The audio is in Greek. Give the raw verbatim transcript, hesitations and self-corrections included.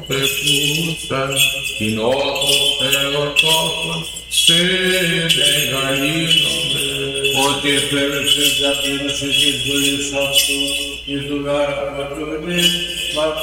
πεπούσα την ότο Θεοτόκον σε μεγαλύνομαι. Ότι εφέρεσες για την ουσική ζωή αυτού, εις του γάρα πατρώνη,